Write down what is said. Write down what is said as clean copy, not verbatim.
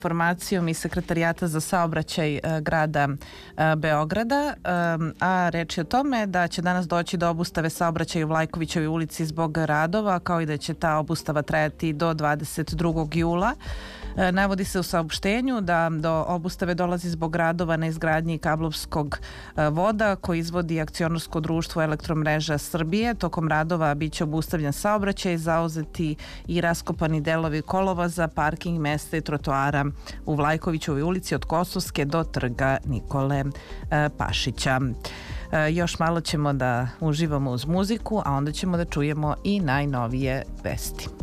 informacijom iz Sekretarijata za saobraćaj grada Beograda, a reč je o tome da će danas doći do obustave saobraćaja u Vlajkovićevoj ulici zbog radova, kao i da će ta obustava trajati do 22. jula. Navodi se u saopštenju da do obustave dolazi zbog radova na izgradnji kablovskog voda koji izvodi akcionarsko društvo Elektromreža Srbije. Tokom radova biće obustavljen saobraćaj, zauzeti i raskopani delovi kolovoza, parking mesta i trotoara u Vlajkovićevoj ulici od Kosovske do trga Nikole Pašića. Još malo ćemo da uživamo uz muziku, a onda ćemo da čujemo i najnovije vesti.